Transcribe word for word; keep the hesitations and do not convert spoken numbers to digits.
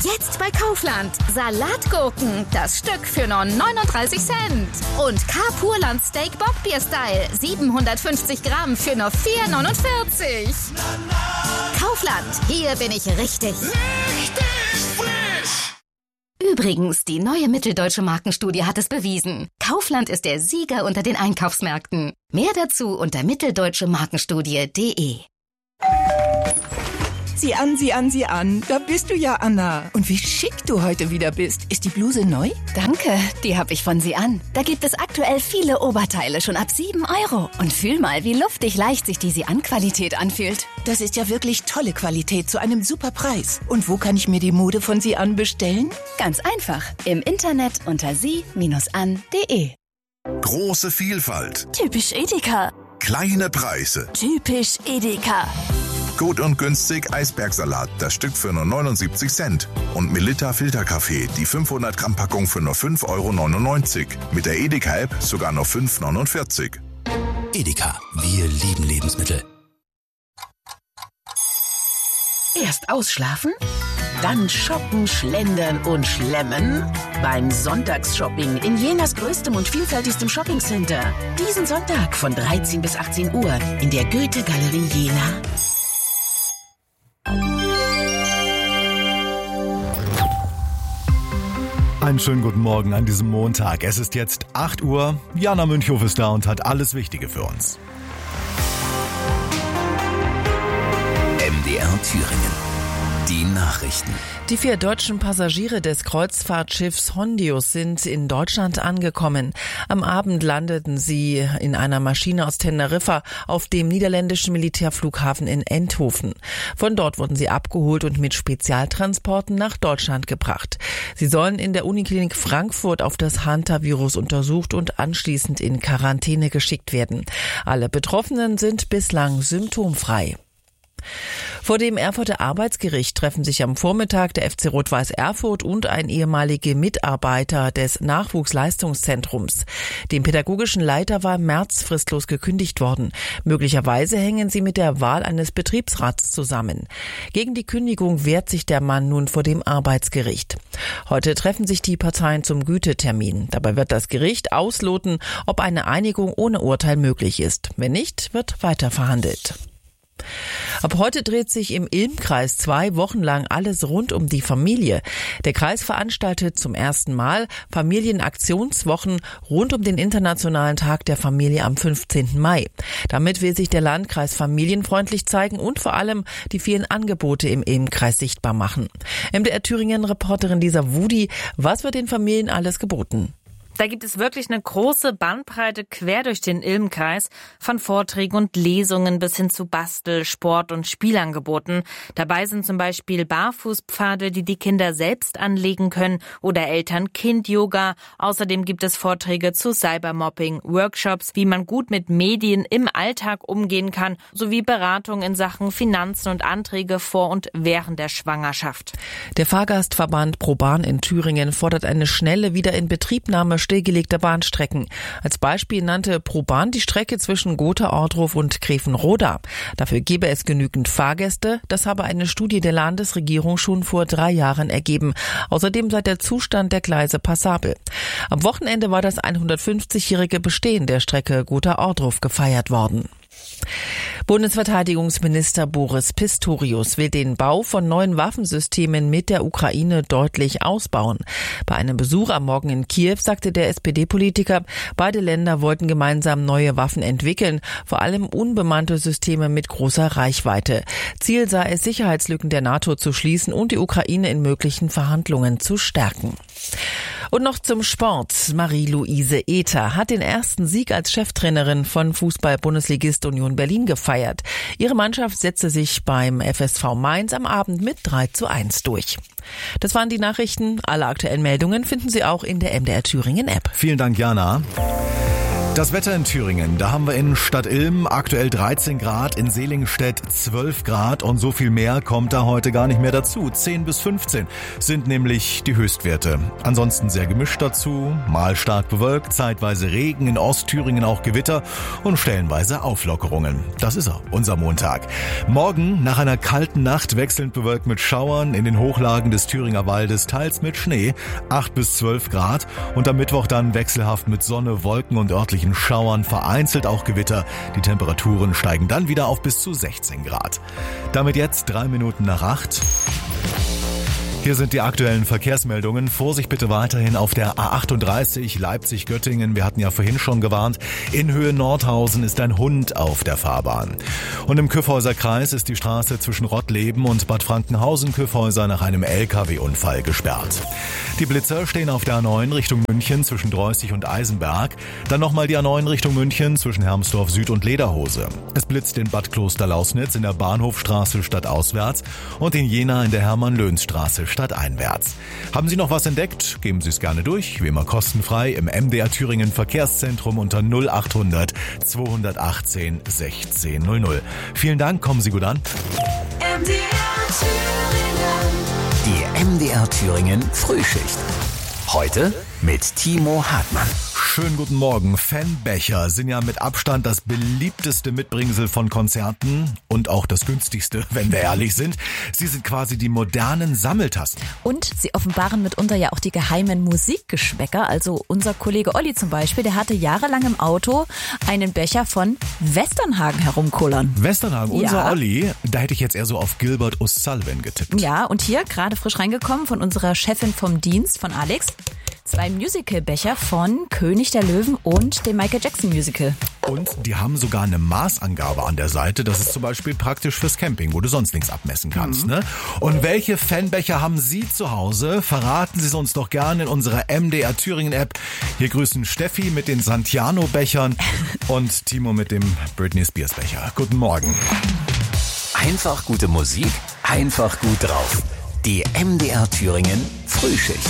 Jetzt bei Kaufland. Salatgurken, das Stück für nur neununddreißig Cent. Und K-Purland Steak Bockbier-Style, siebenhundertfünfzig Gramm für nur vier neunundvierzig. Kaufland, hier bin ich richtig. Richtig frisch! Übrigens, die neue Mitteldeutsche Markenstudie hat es bewiesen. Kaufland ist der Sieger unter den Einkaufsmärkten. Mehr dazu unter mitteldeutsche markenstudie punkt de. Sieh an, sieh an, sieh an. Da bist du ja, Anna. Und wie schick du heute wieder bist. Ist die Bluse neu? Danke, die habe ich von Sie an. Da gibt es aktuell viele Oberteile schon ab sieben Euro. Und fühl mal, wie luftig leicht sich die Sie an Qualität anfühlt. Das ist ja wirklich tolle Qualität zu einem super Preis. Und wo kann ich mir die Mode von Sie an bestellen? Ganz einfach. Im Internet unter sie an punkt de. Große Vielfalt. Typisch Edeka. Kleine Preise. Typisch Edeka. Gut und günstig Eisbergsalat, das Stück für nur neunundsiebzig Cent. Und Melitta Filterkaffee, die fünfhundert Gramm Packung für nur fünf Euro neunundneunzig. Mit der Edeka-App sogar nur fünf Euro neunundvierzig. Edeka, wir lieben Lebensmittel. Erst ausschlafen, dann shoppen, schlendern und schlemmen. Beim Sonntagsshopping in Jenas größtem und vielfältigstem Shoppingcenter. Diesen Sonntag von dreizehn bis achtzehn Uhr in der Goethe-Galerie Jena. Einen schönen guten Morgen an diesem Montag. Es ist jetzt acht Uhr. Jana Münchhof ist da und hat alles Wichtige für uns. M D R Thüringen. Die Nachrichten. Die vier deutschen Passagiere des Kreuzfahrtschiffs Hondius sind in Deutschland angekommen. Am Abend landeten sie in einer Maschine aus Teneriffa auf dem niederländischen Militärflughafen in Eindhoven. Von dort wurden sie abgeholt und mit Spezialtransporten nach Deutschland gebracht. Sie sollen in der Uniklinik Frankfurt auf das Hantavirus untersucht und anschließend in Quarantäne geschickt werden. Alle Betroffenen sind bislang symptomfrei. Vor dem Erfurter Arbeitsgericht treffen sich am Vormittag der F C Rot-Weiß Erfurt und ein ehemaliger Mitarbeiter des Nachwuchsleistungszentrums. Dem pädagogischen Leiter war im März fristlos gekündigt worden. Möglicherweise hängen sie mit der Wahl eines Betriebsrats zusammen. Gegen die Kündigung wehrt sich der Mann nun vor dem Arbeitsgericht. Heute treffen sich die Parteien zum Gütetermin. Dabei wird das Gericht ausloten, ob eine Einigung ohne Urteil möglich ist. Wenn nicht, wird weiter verhandelt. Ab heute dreht sich im Ilm-Kreis zwei Wochen lang alles rund um die Familie. Der Kreis veranstaltet zum ersten Mal Familienaktionswochen rund um den Internationalen Tag der Familie am fünfzehnten Mai. Damit will sich der Landkreis familienfreundlich zeigen und vor allem die vielen Angebote im Ilm-Kreis sichtbar machen. M D R Thüringen-Reporterin Lisa Wudi, was wird den Familien alles geboten? Da gibt es wirklich eine große Bandbreite quer durch den Ilm-Kreis, von Vorträgen und Lesungen bis hin zu Bastel-, Sport- und Spielangeboten. Dabei sind zum Beispiel Barfußpfade, die die Kinder selbst anlegen können, oder Eltern-Kind-Yoga. Außerdem gibt es Vorträge zu Cybermobbing, Workshops, wie man gut mit Medien im Alltag umgehen kann, sowie Beratung in Sachen Finanzen und Anträge vor und während der Schwangerschaft. Der Fahrgastverband ProBahn in Thüringen fordert eine schnelle Wiederinbetriebnahme stillgelegter Bahnstrecken. Als Beispiel nannte ProBahn die Strecke zwischen Gotha-Ordruf und Grevenroda. Dafür gebe es genügend Fahrgäste. Das habe eine Studie der Landesregierung schon vor drei Jahren ergeben. Außerdem sei der Zustand der Gleise passabel. Am Wochenende war das hundertfünfzigjährige Bestehen der Strecke Gotha-Ordruf gefeiert worden. Bundesverteidigungsminister Boris Pistorius will den Bau von neuen Waffensystemen mit der Ukraine deutlich ausbauen. Bei einem Besuch am Morgen in Kiew sagte der S P D-Politiker, beide Länder wollten gemeinsam neue Waffen entwickeln, vor allem unbemannte Systeme mit großer Reichweite. Ziel sei es, Sicherheitslücken der NATO zu schließen und die Ukraine in möglichen Verhandlungen zu stärken. Und noch zum Sport. Marie-Louise Ether hat den ersten Sieg als Cheftrainerin von Fußball-Bundesligist Union Berlin gefeiert. Ihre Mannschaft setzte sich beim F S V Mainz am Abend mit drei zu eins durch. Das waren die Nachrichten. Alle aktuellen Meldungen finden Sie auch in der M D R Thüringen App. Vielen Dank, Jana. Das Wetter in Thüringen, da haben wir in Stadt Ilm aktuell dreizehn Grad, in Selingstedt zwölf Grad und so viel mehr kommt da heute gar nicht mehr dazu. zehn bis fünfzehn sind nämlich die Höchstwerte. Ansonsten sehr gemischt dazu, mal stark bewölkt, zeitweise Regen, in Ostthüringen auch Gewitter und stellenweise Auflockerungen. Das ist er, unser Montag. Morgen nach einer kalten Nacht wechselnd bewölkt mit Schauern, in den Hochlagen des Thüringer Waldes teils mit Schnee, acht bis zwölf Grad und am Mittwoch dann wechselhaft mit Sonne, Wolken und örtlichen Schauern, vereinzelt auch Gewitter. Die Temperaturen steigen dann wieder auf bis zu sechzehn Grad. Damit jetzt drei Minuten nach acht. Hier sind die aktuellen Verkehrsmeldungen. Vorsicht bitte weiterhin auf der A achtunddreißig Leipzig-Göttingen. Wir hatten ja vorhin schon gewarnt. In Höhe Nordhausen ist ein Hund auf der Fahrbahn. Und im Kyffhäuser Kreis ist die Straße zwischen Rottleben und Bad Frankenhausen-Kyffhäuser nach einem L K W-Unfall gesperrt. Die Blitzer stehen auf der A neun Richtung München zwischen Dreußig und Eisenberg. Dann nochmal die A neun Richtung München zwischen Hermsdorf Süd und Lederhose. Es blitzt in Bad Klosterlausnitz in der Bahnhofstraße stadtauswärts und in Jena in der Hermann-Löhns-Straße stadteinwärts. Haben Sie noch was entdeckt? Geben Sie es gerne durch, wie immer kostenfrei im M D R Thüringen Verkehrszentrum unter null achthundert zweihundertachtzehn sechzehn null null. Vielen Dank, kommen Sie gut an. M D R Thüringen. Die M D R Thüringen Frühschicht. Heute mit Timo Hartmann. Schönen guten Morgen. Fanbecher sind ja mit Abstand das beliebteste Mitbringsel von Konzerten und auch das günstigste, wenn wir ehrlich sind. Sie sind quasi die modernen Sammeltassen. Und sie offenbaren mitunter ja auch die geheimen Musikgeschmäcker. Also unser Kollege Olli zum Beispiel, der hatte jahrelang im Auto einen Becher von Westernhagen herumkullern. Westernhagen, unser Ja. Olli, da hätte ich jetzt eher so auf Gilbert O'Sullivan getippt. Ja, und hier gerade frisch reingekommen von unserer Chefin vom Dienst, von Alex. Zwei Musicalbecher von König der Löwen und dem Michael Jackson Musical. Und die haben sogar eine Maßangabe an der Seite. Das ist zum Beispiel praktisch fürs Camping, wo du sonst nichts abmessen kannst. Mhm. Ne? Und welche Fanbecher haben Sie zu Hause? Verraten Sie es uns doch gerne in unserer M D R Thüringen App. Hier grüßen Steffi mit den Santiano-Bechern und Timo mit dem Britney Spears Becher. Guten Morgen. Einfach gute Musik, einfach gut drauf. Die M D R Thüringen Frühschicht.